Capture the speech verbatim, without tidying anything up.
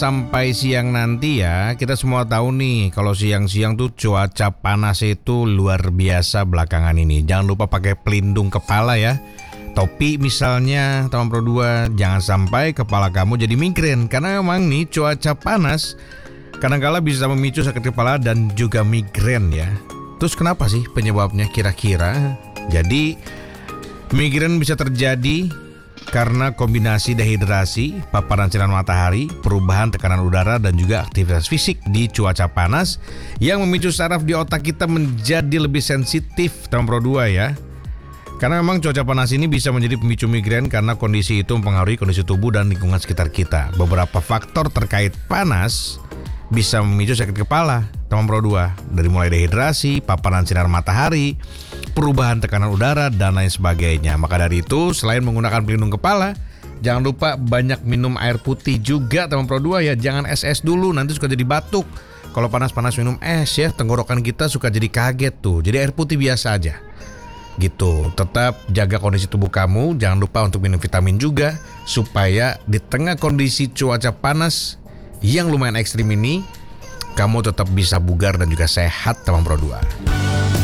sampai siang nanti ya. Kita semua tahu nih kalau siang-siang tuh cuaca panas itu luar biasa belakangan ini. Jangan lupa pakai pelindung kepala ya. Topi misalnya teman Pro dua, jangan sampai kepala kamu jadi migrain. Karena memang nih cuaca panas kadang-kala bisa memicu sakit kepala dan juga migrain ya. Terus kenapa sih penyebabnya kira-kira? Jadi migrain bisa terjadi karena kombinasi dehidrasi, paparan sinar matahari, perubahan tekanan udara, dan juga aktivitas fisik di cuaca panas yang memicu saraf di otak kita menjadi lebih sensitif, teman Pro dua ya. Karena memang cuaca panas ini bisa menjadi pemicu migrain karena kondisi itu mempengaruhi kondisi tubuh dan lingkungan sekitar kita. Beberapa faktor terkait panas bisa memicu sakit kepala, teman Pro dua, dari mulai dehidrasi, paparan sinar matahari, perubahan tekanan udara, dan lain sebagainya. Maka dari itu, selain menggunakan pelindung kepala, jangan lupa banyak minum air putih juga, teman Pro dua ya. Jangan es es dulu, nanti suka jadi batuk. Kalau panas-panas minum es ya, tenggorokan kita suka jadi kaget tuh. Jadi air putih biasa aja gitu. Tetap jaga kondisi tubuh kamu. Jangan lupa untuk minum vitamin juga, supaya di tengah kondisi cuaca panas yang lumayan ekstrim ini, kamu tetap bisa bugar dan juga sehat, teman Pro dua.